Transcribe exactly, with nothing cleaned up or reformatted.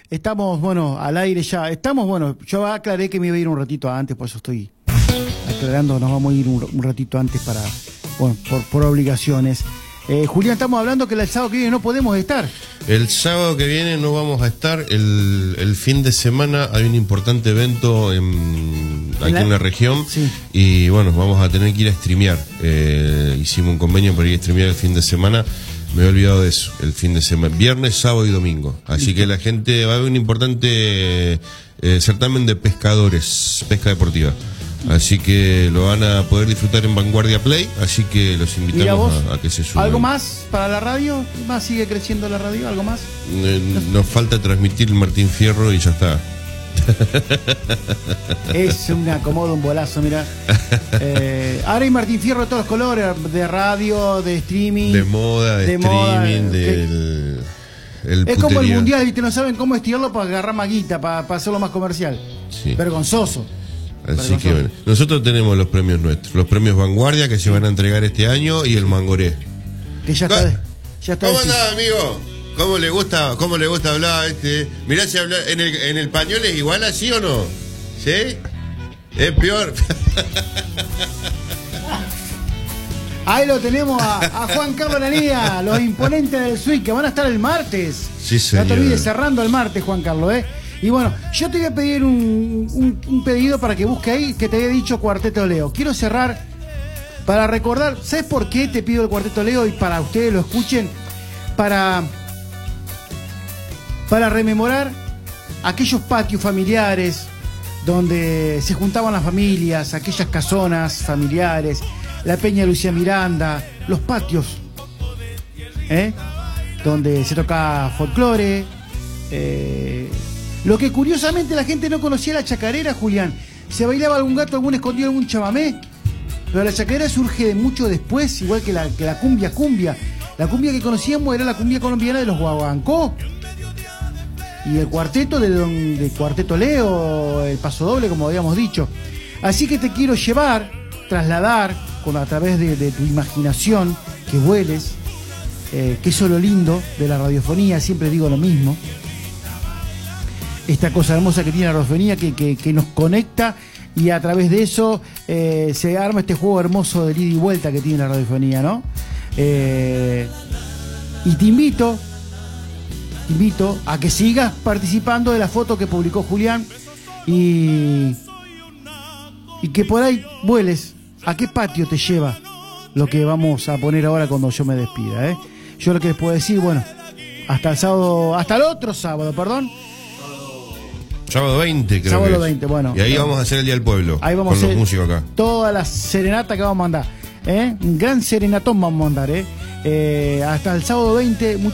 Estamos, bueno, al aire ya. Estamos, bueno, yo aclaré que me iba a ir un ratito antes, por eso estoy aclarando, nos vamos a ir un, un ratito antes para, bueno, por, por obligaciones. Eh, Julián, estamos hablando que el sábado que viene no podemos estar. El sábado que viene no vamos a estar. El, el fin de semana hay un importante evento en, aquí ¿En, en la región. Sí. Y bueno, vamos a tener que ir a streamear. Eh, hicimos un convenio para ir a streamear el fin de semana. Me he olvidado de eso. El fin de semana, viernes, sábado y domingo. Así Listo. Que la gente va a ver un importante eh, certamen de pescadores, pesca deportiva. Así que lo van a poder disfrutar en Vanguardia Play, así que los invitamos a, a que se suban. ¿Algo más para la radio? ¿Más sigue creciendo la radio? ¿Algo más? Eh, nos falta transmitir el Martín Fierro y ya está. Es un acomodo, un bolazo, mira. Eh, ahora hay Martín Fierro de todos los colores, de radio, de streaming. De moda, de, de streaming, moda, del... El es como el mundial, ¿viste? No saben cómo estirarlo para agarrar maguita, para, para hacerlo más comercial. Sí. Vergonzoso. Así que bueno, nosotros tenemos los premios nuestros, los premios Vanguardia que se van a entregar este año y el Mangoré. Que ya está, ya está. ¿Cómo andás, amigo? ¿Cómo le gusta, cómo le gusta hablar este? Mirá si habla en el en el pañol es igual así o no? ¿Sí? Es peor. Ahí lo tenemos a, a Juan Carlos Lanía, los imponentes del Swing, que van a estar el martes. Sí, señor. No te olvides, cerrando el martes, Juan Carlos, ¿eh? Y bueno, yo te voy a pedir un, un, un pedido para que busque ahí, que te había dicho Cuarteto Leo. Quiero cerrar para recordar, ¿sabes por qué te pido el Cuarteto Leo? Y para ustedes lo escuchen, para, para rememorar aquellos patios familiares donde se juntaban las familias, aquellas casonas familiares, la Peña Lucía Miranda, los patios, ¿eh? Donde se toca folclore, eh, lo que curiosamente la gente no conocía la chacarera, Julián. Se bailaba algún gato, algún escondido, algún chamamé. Pero la chacarera surge de mucho después, igual que la, que la cumbia cumbia. La cumbia que conocíamos era la cumbia colombiana de los guaguancó. Y el cuarteto de, don, de Cuarteto Leo, el paso doble, como habíamos dicho. Así que te quiero llevar, trasladar, con, a través de, de tu imaginación, que vueles, eh, que eso es lo lindo de la radiofonía, siempre digo lo mismo. Esta cosa hermosa que tiene la radiofonía que, que, que nos conecta y a través de eso eh, se arma este juego hermoso de ida y vuelta que tiene la radiofonía, ¿no? Eh, y te invito, te invito a que sigas participando de la foto que publicó Julián y, y que por ahí vueles. ¿A qué patio te lleva lo que vamos a poner ahora cuando yo me despida, eh? Yo lo que les puedo decir, bueno, hasta el sábado, hasta el otro sábado, perdón. Sábado veinte, creo Sábado que es. veinte, bueno. Y ahí bueno. vamos a hacer el Día del Pueblo. Ahí vamos con a hacer los músicos acá. Toda la serenata que vamos a mandar, ¿eh? Un gran serenatón vamos a mandar, ¿eh? Eh, hasta el sábado veinte.